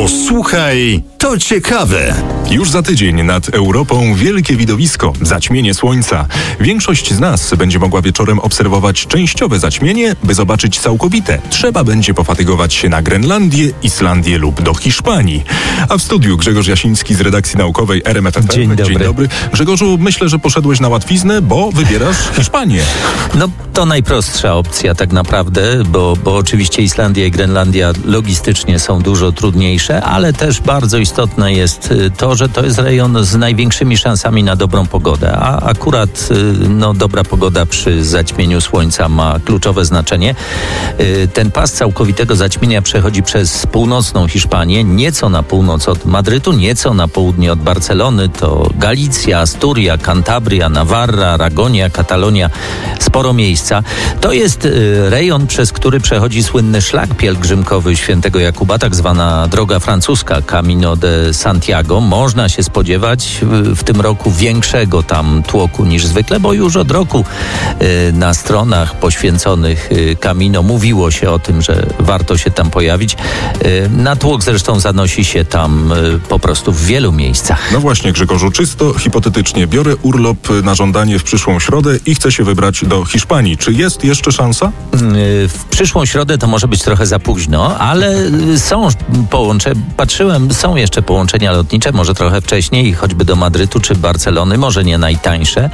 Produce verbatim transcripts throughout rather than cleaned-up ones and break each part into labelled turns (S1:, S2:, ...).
S1: Posłuchaj, to ciekawe.
S2: Już za tydzień nad Europą wielkie widowisko, zaćmienie słońca. Większość z nas będzie mogła wieczorem obserwować częściowe zaćmienie, by zobaczyć całkowite. Trzeba będzie pofatygować się na Grenlandię, Islandię lub do Hiszpanii. A w studiu Grzegorz Jasiński z redakcji naukowej R M F F M.
S3: Dzień dobry.
S2: Dzień dobry. Grzegorzu, myślę, że poszedłeś na łatwiznę, bo wybierasz Hiszpanię.
S3: No to najprostsza opcja tak naprawdę, bo, bo oczywiście Islandia i Grenlandia logistycznie są dużo trudniejsze, ale też bardzo istotne jest to, że to jest rejon z największymi szansami na dobrą pogodę, a akurat no, dobra pogoda przy zaćmieniu słońca ma kluczowe znaczenie. Ten pas całkowitego zaćmienia przechodzi przez północną Hiszpanię, nieco na północ od Madrytu, nieco na południe od Barcelony, to Galicja, Asturia, Kantabria, Nawarra, Aragonia, Katalonia, sporo miejsca. To jest rejon, przez który przechodzi słynny szlak pielgrzymkowy świętego Jakuba, tak zwana droga francuska, Camino de Santiago. Można się spodziewać w tym roku większego tam tłoku niż zwykle, bo już od roku na stronach poświęconych Camino mówiło się o tym, że warto się tam pojawić. Natłok zresztą zanosi się tam po prostu w wielu miejscach.
S2: No właśnie, Grzegorzu, czysto hipotetycznie biorę urlop na żądanie w przyszłą środę i chcę się wybrać do Hiszpanii. Czy jest jeszcze szansa?
S3: W przyszłą środę to może być trochę za późno, ale są połączenia, patrzyłem, są jeszcze połączenia lotnicze, może trochę wcześniej, choćby do Madrytu czy Barcelony, może nie najtańsze,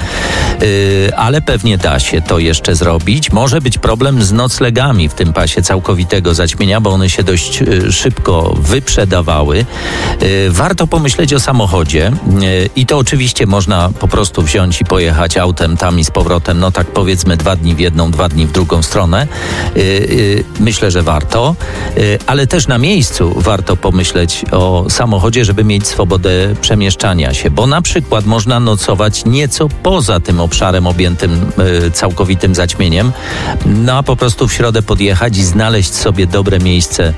S3: ale pewnie da się to jeszcze zrobić. Może być problem z noclegami w tym pasie całkowitego zaćmienia, bo one się dość szybko wyprzedawały. Warto pomyśleć o samochodzie i to oczywiście można po prostu wziąć i pojechać autem tam i z powrotem, no tak powiedzmy dwa dni w jedną, dwa dni w drugą stronę. Myślę, że warto, ale też na miejscu warto pomyśleć o samochodzie, żeby mieć swobodę przemieszczania się, bo na przykład można nocować nieco poza tym obszarem objętym całkowitym zaćmieniem, no a po prostu w środę podjechać i znaleźć sobie dobre miejsce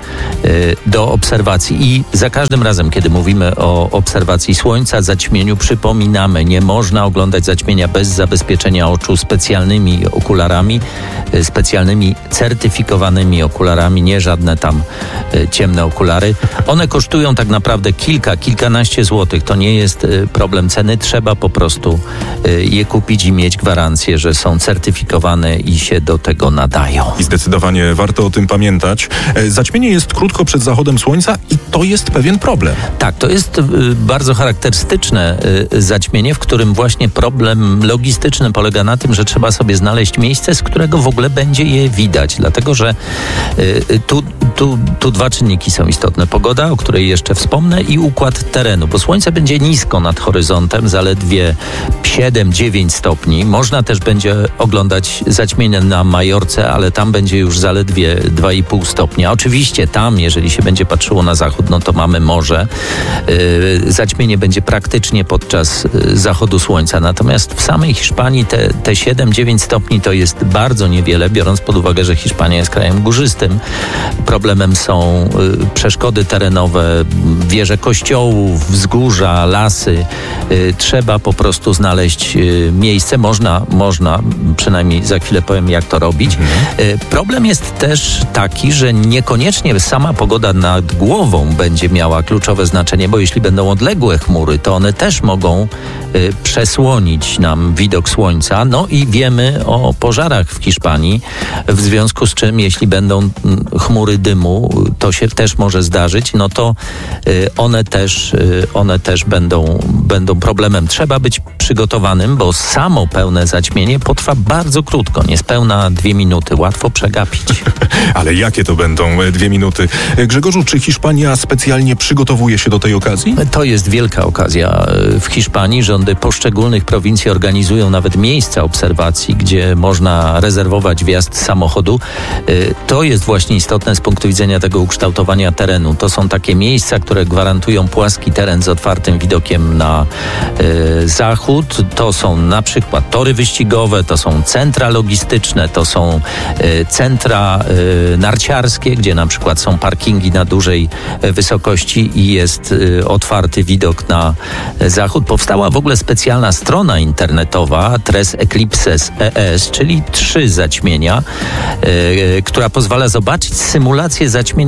S3: do obserwacji. I za każdym razem, kiedy mówimy o obserwacji słońca, zaćmieniu, przypominamy, nie można oglądać zaćmienia bez zabezpieczenia oczu specjalnymi okularami, specjalnymi certyfikowanymi okularami, nie żadne tam ciemne okulary. One kosztują tak naprawdę kilka, kilkanaście złotych. To nie jest problem ceny. Trzeba po prostu je kupić i mieć gwarancję, że są certyfikowane i się do tego nadają.
S2: I zdecydowanie warto o tym pamiętać. Zaćmienie jest krótko przed zachodem słońca i to jest pewien problem.
S3: Tak, to jest bardzo charakterystyczne zaćmienie, w którym właśnie problem logistyczny polega na tym, że trzeba sobie znaleźć miejsce, z którego w ogóle będzie je widać. Dlatego, że tu, tu, tu dwa czynniki są istotne. Pogoda, o której jeszcze wspomnę, i układ terenu, bo słońce będzie nisko nad horyzontem, zaledwie siedem dziewięć stopni. Można też będzie oglądać zaćmienie na Majorce, ale tam będzie już zaledwie dwa i pół stopnia. Oczywiście tam, jeżeli się będzie patrzyło na zachód, no to mamy morze. Yy, zaćmienie będzie praktycznie podczas zachodu słońca. Natomiast w samej Hiszpanii te, te siedem dziewięć stopni to jest bardzo niewiele, biorąc pod uwagę, że Hiszpania jest krajem górzystym. Problemem są y, przeszkody terenowe, wieże kościołów, wzgórza, lasy. Y, trzeba po prostu znaleźć y, miejsce. Można, można, przynajmniej za chwilę powiem, jak to robić. Y, problem jest też taki, że niekoniecznie sama pogoda nad głową będzie miała kluczowe znaczenie, bo jeśli będą odległe chmury, to one też mogą y, przesłonić nam widok słońca. No i wiemy o pożarach w Hiszpanii, w związku z czym jeśli będą chmury dymu, to się też może zdarzyć, no to y, one też, y, one też będą, będą problemem. Trzeba być przygotowanym, bo samo pełne zaćmienie potrwa bardzo krótko, niespełna dwie minuty. Łatwo przegapić.
S2: Ale jakie to będą dwie minuty? Grzegorzu, czy Hiszpania specjalnie przygotowuje się do tej okazji?
S3: To jest wielka okazja. W Hiszpanii rządy poszczególnych prowincji organizują nawet miejsca obserwacji, gdzie można rezerwować wjazd samochodu. To jest właśnie istotne z punktu widzenia tego ukształtowania terenu. To są takie miejsca, które gwarantują płaski teren z otwartym widokiem na y, zachód. To są na przykład tory wyścigowe, to są centra logistyczne, to są y, centra y, narciarskie, gdzie na przykład są parkingi na dużej wysokości i jest y, otwarty widok na zachód. Powstała w ogóle specjalna strona internetowa Tres Eclipses E S, czyli trzy zaćmienia, y, która pozwala zobaczyć symulację zaćmienia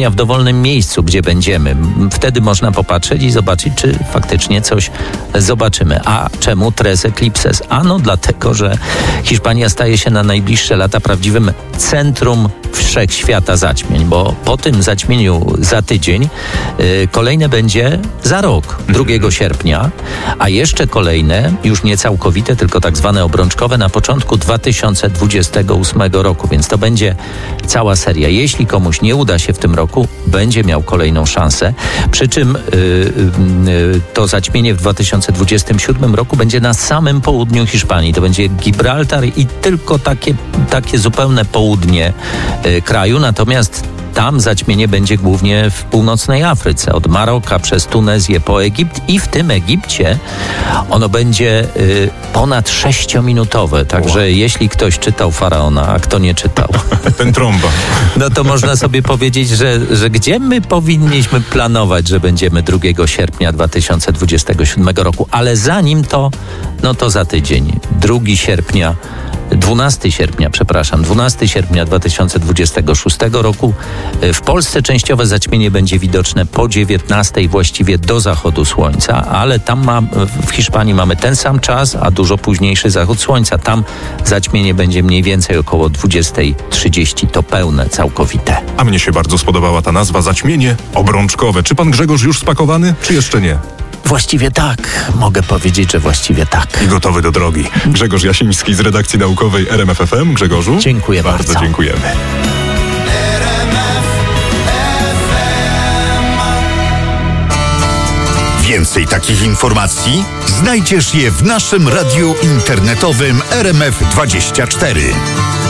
S3: zaćmienia w dowolnym miejscu, gdzie będziemy. Wtedy można popatrzeć i zobaczyć, czy faktycznie coś zobaczymy. A czemu tres eclipses? Ano dlatego, że Hiszpania staje się na najbliższe lata prawdziwym centrum wszechświata zaćmień, bo po tym zaćmieniu za tydzień y, kolejne będzie za rok, drugiego sierpnia, a jeszcze kolejne, już nie całkowite, tylko tak zwane obrączkowe na początku dwa tysiące dwudziestego ósmego roku, więc to będzie cała seria. Jeśli komuś nie uda się w tym roku, będzie miał kolejną szansę, przy czym y, y, to zaćmienie w dwa tysiące dwudziestym siódmym roku będzie na samym południu Hiszpanii. To będzie Gibraltar i tylko takie, takie zupełne południe y, kraju, natomiast tam zaćmienie będzie głównie w północnej Afryce, od Maroka przez Tunezję po Egipt i w tym Egipcie ono będzie y, ponad sześciominutowe, także wow. Jeśli ktoś czytał Faraona, a kto nie czytał,
S2: ten trąba,
S3: no to można sobie powiedzieć, że, że gdzie my powinniśmy planować, że będziemy drugiego sierpnia dwa tysiące dwudziestego siódmego roku, ale zanim to, no to za tydzień, drugiego sierpnia dwunastego sierpnia, przepraszam, dwunastego sierpnia dwa tysiące dwudziestego szóstego roku. W Polsce częściowe zaćmienie będzie widoczne po dziewiętnastej, właściwie do zachodu słońca, ale tam ma, w Hiszpanii mamy ten sam czas, a dużo późniejszy zachód słońca. Tam zaćmienie będzie mniej więcej około dwudziesta trzydzieści, to pełne, całkowite.
S2: A mnie się bardzo spodobała ta nazwa, zaćmienie obrączkowe. Czy pan Grzegorz już spakowany, czy jeszcze nie?
S3: Właściwie tak. Mogę powiedzieć, że właściwie tak.
S2: I gotowy do drogi. Grzegorz Jasiński z redakcji naukowej R M F F M. Grzegorzu,
S3: dziękuję bardzo.
S2: Bardzo dziękujemy.
S1: Więcej takich informacji znajdziesz je w naszym radiu internetowym R M F dwadzieścia cztery.